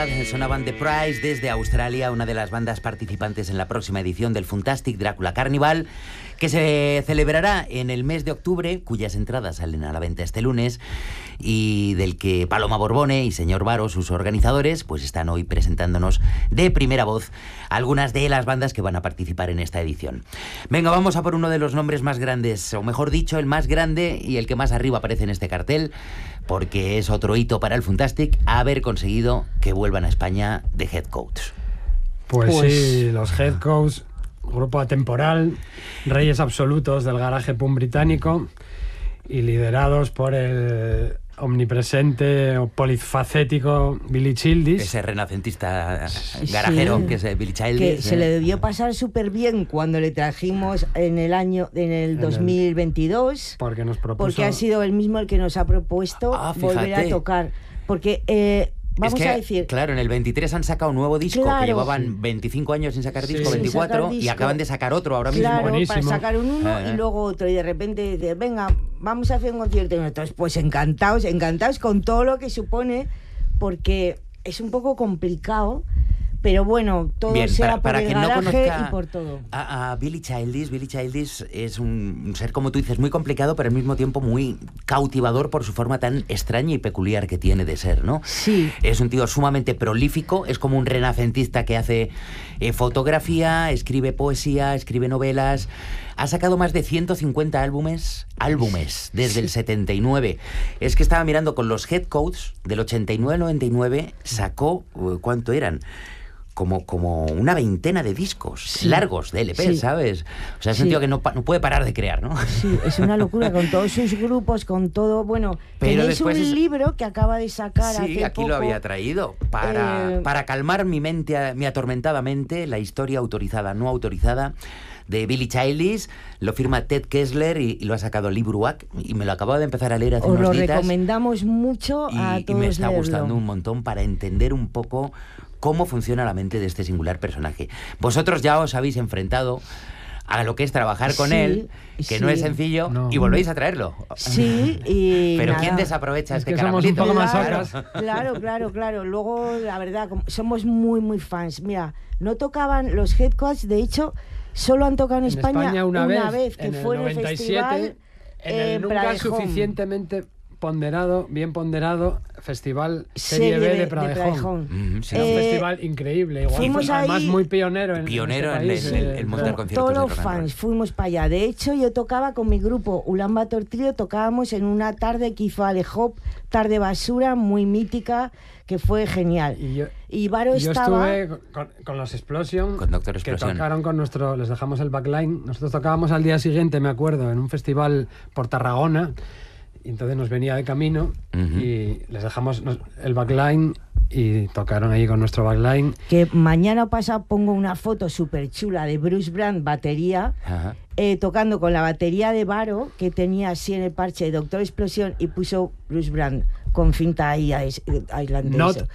Blood sonaban The Price desde Australia, una de las bandas participantes en la próxima edición del Fantastic Drácula Carnival, que se celebrará en el mes de octubre, cuyas entradas salen a la venta este lunes, y del que Paloma Borbone y señor Varo, sus organizadores, pues están hoy presentándonos de primera voz algunas de las bandas que van a participar en esta edición. Venga, vamos a por uno de los nombres más grandes, o mejor dicho, el más grande y el que más arriba aparece en este cartel, porque es otro hito para el Fantastic haber conseguido que vuelvan a España The Headcoats. Pues sí, los Headcoats, grupo atemporal, reyes absolutos del garaje punk británico y liderados por el omnipresente o polifacético Billy Childish. Ese renacentista garajero, sí, que es Billy Childish. Que se le debió pasar súper bien cuando le trajimos en el 2022. Porque nos propuso... Porque ha sido el mismo el que nos ha propuesto volver a tocar. Porque... Vamos a decir... Claro, en el 23 han sacado un nuevo disco, que llevaban 25 años sin sacar disco, 24, y acaban de sacar otro ahora mismo. Claro, buenísimo. para sacar uno y luego otro, y de repente dice, venga, vamos a hacer un concierto. Y nosotros, pues encantados con todo lo que supone, porque es un poco complicado, pero bueno, todo bien, sea para el garaje y por todo. A Billy Childish es un ser, como tú dices, muy complicado, pero al mismo tiempo muy cautivador por su forma tan extraña y peculiar que tiene de ser, ¿no? Sí. Es un tío sumamente prolífico, es como un renacentista que hace fotografía, escribe poesía, escribe novelas. Ha sacado más de 150 álbumes desde el 79. Es que estaba mirando con los Headcoats, del 89 al 99, sacó, ¿cuánto eran? Como una veintena de discos largos de LP, ¿sabes? O sea, es un tío que no puede parar de crear, ¿no? Sí, es una locura, con todos sus grupos, con todo... Bueno, pero tenéis un libro que acaba de sacar hace Sí, aquí poco, lo había traído. Para calmar mi mente, mi atormentada mente, la historia autorizada, no autorizada, de Billy Childish. Lo firma Ted Kessler y lo ha sacado Lee Bruac, y me lo acabo de empezar a leer hace unos días. Os lo recomendamos mucho a todos. Y me está gustando un montón para entender un poco cómo funciona la mente de este singular personaje. Vosotros ya os habéis enfrentado a lo que es trabajar con él, que no es sencillo, y volvéis a traerlo. Sí, y pero nada. ¿Quién desaprovecha este caramelito? Somos un poco más sacas. Claro. Luego, la verdad, somos muy fans. Mira, no tocaban los Headcoats, de hecho, solo han tocado en España una vez, que fue en el festival en el nunca suficientemente bien ponderado Festival Serie B de Pradejón. Sí. Un festival increíble, igual, además muy pionero en el montar conciertos. Todos los fans fuimos para allá. De hecho, yo tocaba con mi grupo Ulan Bator Trio, tocábamos en una tarde que hizo Ale Hop, tarde basura, muy mítica, que fue genial. Y Varo estaba... Yo estuve con los Explosion, con Doctor Explosion, que tocaron con les dejamos el backline. Nosotros tocábamos al día siguiente, me acuerdo, en un festival por Tarragona. Y entonces nos venía de camino y les dejamos el backline y tocaron ahí con nuestro backline. Que mañana pasado pongo una foto súper chula de Bruce Brand, batería, tocando con la batería de Varo, que tenía así en el parche de Doctor Explosión, y puso Bruce Brand con cinta ahí aislante.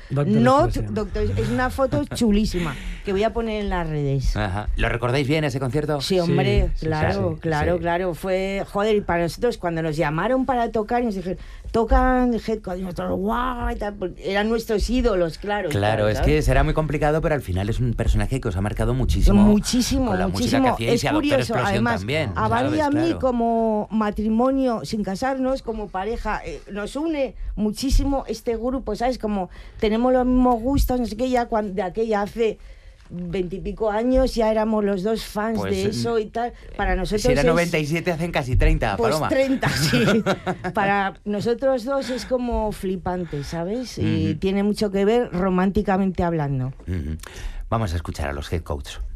Es una foto chulísima que voy a poner en las redes. ¿Lo recordáis bien ese concierto? Sí, hombre, claro. Fue, joder, y para nosotros cuando nos llamaron para tocar y nos dijeron, tocan Headcoats, y nosotros, guau, eran nuestros ídolos, claro. Claro, es que será muy complicado, pero al final es un personaje que os ha marcado muchísimo. Muchísimo. Música que hacíais, es curioso, además, también, a Varo y a mí, como matrimonio, sin casarnos, como pareja, nos une muchísimo este grupo, ¿sabes? Como tenemos los mismos gustos, no sé qué, ya de aquella hace 20 y pico años ya éramos los dos fans de eso y tal. Para nosotros si era 97 hacen casi 30, pues Paloma. 30, sí. Para nosotros dos es como flipante, ¿sabes? Y tiene mucho que ver románticamente hablando. Vamos a escuchar a los Headcoats.